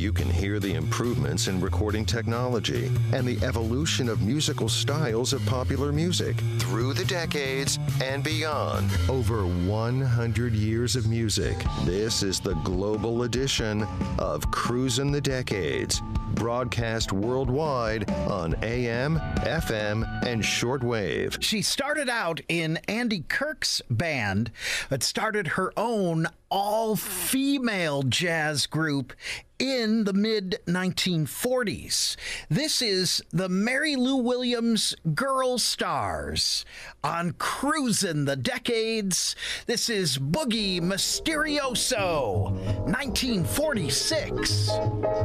you can hear the improvements in recording technology and the evolution of musical styles of popular music through the decades and beyond. Over 100 years of music. This is the global edition of Cruisin' the Decades, broadcast worldwide on AM, FM, and shortwave. She started out in Andy Kirk's band, but started her own all-female jazz group in the mid-1940s. This is the Mary Lou Williams Girl Stars on Cruisin' the Decades. This is Boogie Mysterioso, 1946.